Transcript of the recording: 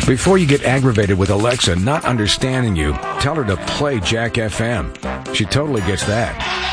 Before you get aggravated with Alexa not understanding you, tell her to play Jack FM. She totally gets that.